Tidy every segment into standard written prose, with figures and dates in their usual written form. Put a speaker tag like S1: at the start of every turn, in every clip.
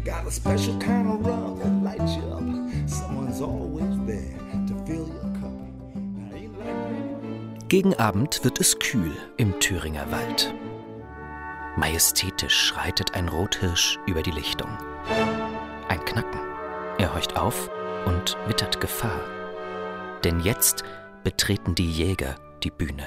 S1: Got a special kind of love that lights you up. Someone's always there to fill your cup.
S2: Gegen Abend wird es kühl im Thüringer Wald. Majestätisch schreitet ein Rothirsch über die Lichtung. Ein Knacken. Er horcht auf und wittert Gefahr. Denn jetzt betreten die Jäger die Bühne.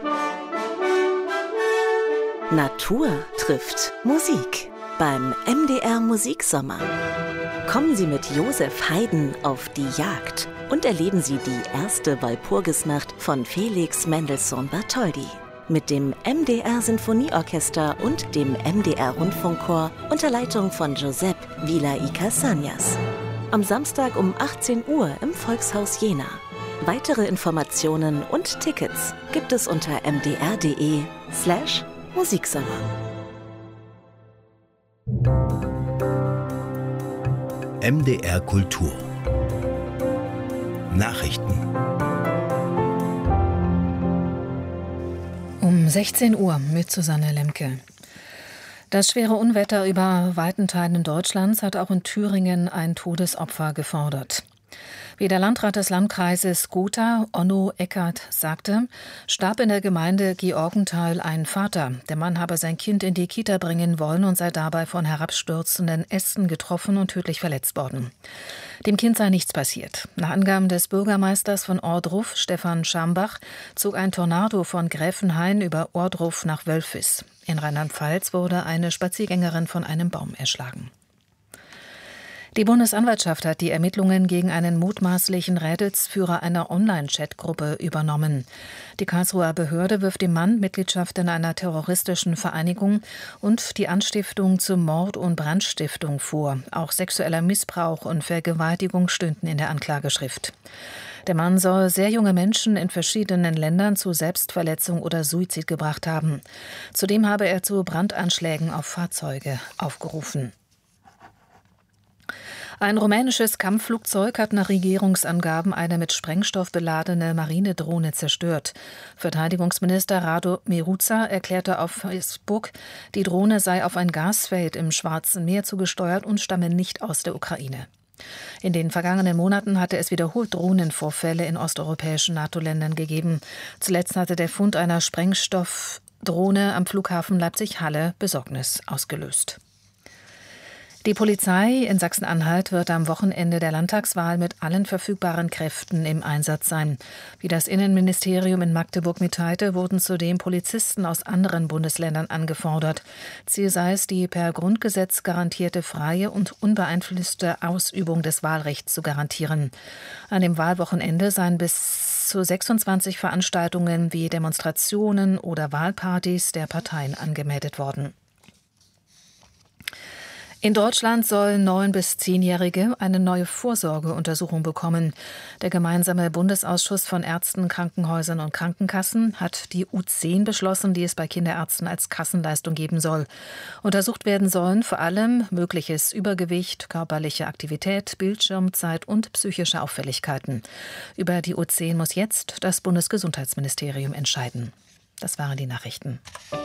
S3: Natur trifft Musik beim MDR Musiksommer. Kommen Sie mit Josef Haydn auf die Jagd und erleben Sie die erste Walpurgisnacht von Felix Mendelssohn Bartholdy mit dem MDR Sinfonieorchester und dem MDR Rundfunkchor unter Leitung von Giuseppe Villa y Cassagnas. Am Samstag um 18 Uhr im Volkshaus Jena. Weitere Informationen und Tickets gibt es unter mdr.de/Musiksommer.
S4: MDR Kultur Nachrichten.
S5: Um 16 Uhr mit Susanne Lemke. Das schwere Unwetter über weiten Teilen Deutschlands hat auch in Thüringen ein Todesopfer gefordert. Wie der Landrat des Landkreises Gotha, Onno Eckert, sagte, starb in der Gemeinde Georgenthal ein Vater. Der Mann habe sein Kind in die Kita bringen wollen und sei dabei von herabstürzenden Ästen getroffen und tödlich verletzt worden. Dem Kind sei nichts passiert. Nach Angaben des Bürgermeisters von Ohrdruf, Stefan Schambach, zog ein Tornado von Gräfenhain über Ohrdruf nach Wölfis. In Rheinland-Pfalz wurde eine Spaziergängerin von einem Baum erschlagen. Die Bundesanwaltschaft hat die Ermittlungen gegen einen mutmaßlichen Rädelsführer einer Online-Chat-Gruppe übernommen. Die Karlsruher Behörde wirft dem Mann Mitgliedschaft in einer terroristischen Vereinigung und die Anstiftung zu Mord und Brandstiftung vor. Auch sexueller Missbrauch und Vergewaltigung stünden in der Anklageschrift. Der Mann soll sehr junge Menschen in verschiedenen Ländern zu Selbstverletzung oder Suizid gebracht haben. Zudem habe er zu Brandanschlägen auf Fahrzeuge aufgerufen. Ein rumänisches Kampfflugzeug hat nach Regierungsangaben eine mit Sprengstoff beladene Marinedrohne zerstört. Verteidigungsminister Rado Miruța erklärte auf Facebook, die Drohne sei auf ein Gasfeld im Schwarzen Meer zugesteuert und stamme nicht aus der Ukraine. In den vergangenen Monaten hatte es wiederholt Drohnenvorfälle in osteuropäischen NATO-Ländern gegeben. Zuletzt hatte der Fund einer Sprengstoffdrohne am Flughafen Leipzig-Halle Besorgnis ausgelöst. Die Polizei in Sachsen-Anhalt wird am Wochenende der Landtagswahl mit allen verfügbaren Kräften im Einsatz sein. Wie das Innenministerium in Magdeburg mitteilte, wurden zudem Polizisten aus anderen Bundesländern angefordert. Ziel sei es, die per Grundgesetz garantierte freie und unbeeinflusste Ausübung des Wahlrechts zu garantieren. An dem Wahlwochenende seien bis zu 26 Veranstaltungen wie Demonstrationen oder Wahlpartys der Parteien angemeldet worden. In Deutschland sollen 9- bis 10-Jährige eine neue Vorsorgeuntersuchung bekommen. Der gemeinsame Bundesausschuss von Ärzten, Krankenhäusern und Krankenkassen hat die U10 beschlossen, die es bei Kinderärzten als Kassenleistung geben soll. Untersucht werden sollen vor allem mögliches Übergewicht, körperliche Aktivität, Bildschirmzeit und psychische Auffälligkeiten. Über die U10 muss jetzt das Bundesgesundheitsministerium entscheiden. Das waren die Nachrichten.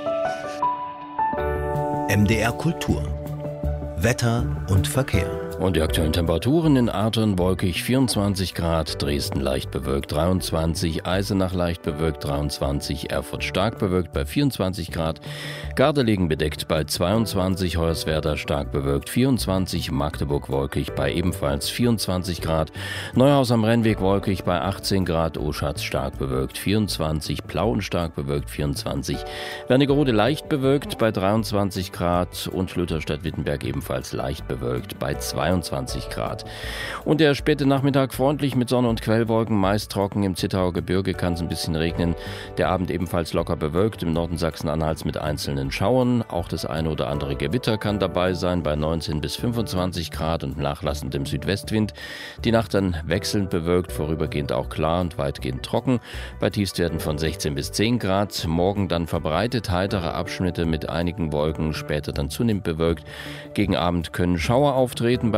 S4: MDR Kultur Wetter und Verkehr.
S6: Und die aktuellen Temperaturen in Artern wolkig 24 Grad, Dresden leicht bewölkt 23, Eisenach leicht bewölkt 23, Erfurt stark bewölkt bei 24 Grad, Gardelegen bedeckt bei 22, Hoyerswerda stark bewölkt 24, Magdeburg wolkig bei ebenfalls 24 Grad, Neuhaus am Rennweg wolkig bei 18 Grad, Oschatz stark bewölkt 24, Plauen stark bewölkt 24, Wernigerode leicht bewölkt bei 23 Grad und Lutherstadt-Wittenberg ebenfalls leicht bewölkt bei 22 Grad. Und der späte Nachmittag freundlich mit Sonne und Quellwolken, meist trocken. Im Zittauer Gebirge kann es ein bisschen regnen. Der Abend ebenfalls locker bewölkt, im Norden Sachsen-Anhalts mit einzelnen Schauern. Auch das eine oder andere Gewitter kann dabei sein, bei 19 bis 25 Grad und nachlassendem Südwestwind. Die Nacht dann wechselnd bewölkt, vorübergehend auch klar und weitgehend trocken, bei Tiefstwerten von 16 bis 10 Grad. Morgen dann verbreitet heitere Abschnitte mit einigen Wolken, später dann zunehmend bewölkt. Gegen Abend können Schauer auftreten bei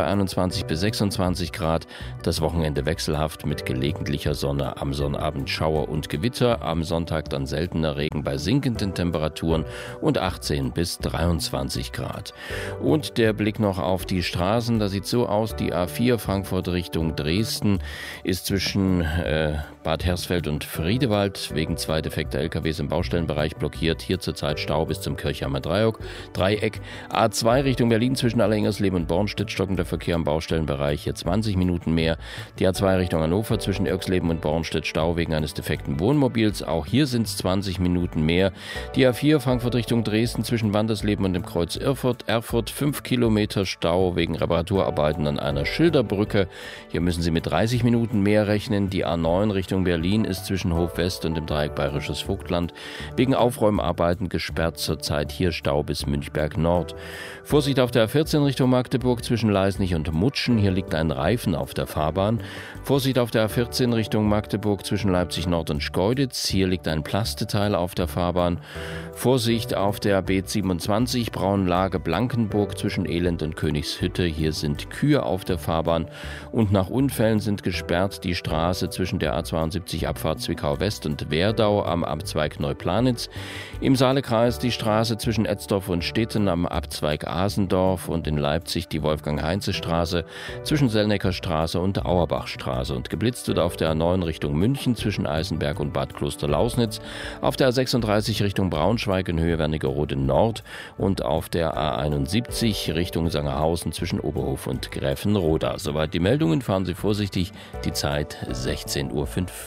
S6: bei 21 bis 26 Grad. Das Wochenende wechselhaft mit gelegentlicher Sonne, am Sonnabend Schauer und Gewitter, am Sonntag dann seltener Regen bei sinkenden Temperaturen und 18 bis 23 Grad. Und der Blick noch auf die Straßen, da sieht so aus, die A4 Frankfurt Richtung Dresden ist zwischen Bad Hersfeld und Friedewald wegen 2 defekter LKWs im Baustellenbereich blockiert. Hier zurzeit Stau bis zum Kirchheimer Dreieck. A2 Richtung Berlin zwischen Allehingersleben und Bornstedt stockender Verkehr am Baustellenbereich. Hier 20 Minuten mehr. Die A2 Richtung Hannover zwischen Irxleben und Bornstedt Stau wegen eines defekten Wohnmobils. Auch hier sind es 20 Minuten mehr. Die A4 Frankfurt Richtung Dresden zwischen Wandersleben und dem Kreuz Erfurt 5 Kilometer Stau wegen Reparaturarbeiten an einer Schilderbrücke. Hier müssen Sie mit 30 Minuten mehr rechnen. Die A9 Richtung Berlin ist zwischen Hof West und dem Dreieck Bayerisches Vogtland wegen Aufräumarbeiten gesperrt. Zurzeit hier Stau bis Münchberg Nord. Vorsicht auf der A14 Richtung Magdeburg zwischen Leisnig und Mutschen. Hier liegt ein Reifen auf der Fahrbahn. Vorsicht auf der A14 Richtung Magdeburg zwischen Leipzig Nord und Schkeuditz. Hier liegt ein Plasteteil auf der Fahrbahn. Vorsicht auf der B27 Braunlage Blankenburg zwischen Elend und Königshütte. Hier sind Kühe auf der Fahrbahn. Und nach Unfällen sind gesperrt die Straße zwischen der A72 Abfahrt Zwickau West und Werdau am Abzweig Neuplanitz. Im Saalekreis die Straße zwischen Etzdorf und Stetten am Abzweig Asendorf und in Leipzig die Wolfgang-Heinze-Straße zwischen Sellnecker Straße und Auerbachstraße. Und geblitzt wird auf der A9 Richtung München zwischen Eisenberg und Bad Kloster-Lausnitz, auf der A36 Richtung Braunschweig in Höhe Wernigerode Nord und auf der A71 Richtung Sangerhausen zwischen Oberhof und Gräfenroda. Soweit die Meldungen, fahren Sie vorsichtig, die Zeit 16:05 Uhr.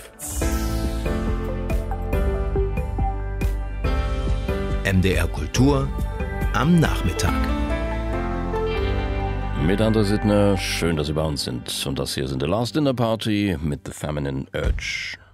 S4: MDR Kultur am Nachmittag.
S6: Mit André Sittner, schön, dass Sie bei uns sind. Und das hier ist The Last Dinner Party mit The Feminine Urge.